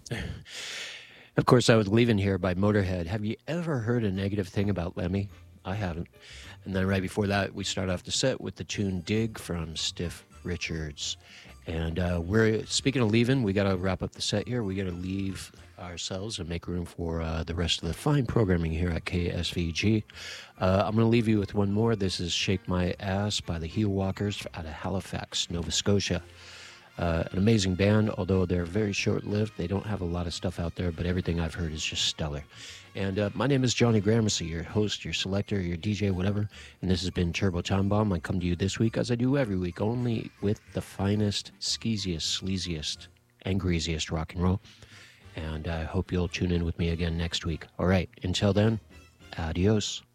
Of course, I was leaving here by Motorhead. Have you ever heard a negative thing about Lemmy? I haven't. And then right before that, we start off the set with the tune Dig from Stiff Richards. And we're speaking of leaving, we got to wrap up the set here. We got to leave ourselves and make room for the rest of the fine programming here at KSVG. I'm going to leave you with one more. This is Shake My Ass by the Heel Walkers out of Halifax, Nova Scotia. An amazing band, although they're very short-lived. They don't have a lot of stuff out there, but everything I've heard is just stellar. And my name is Johnny Gramercy, your host, your selector, your DJ, whatever. And this has been Turbo Time Bomb. I come to you this week, as I do every week, only with the finest, skeeziest, sleaziest, and greasiest rock and roll. And I hope you'll tune in with me again next week. All right, until then, adios.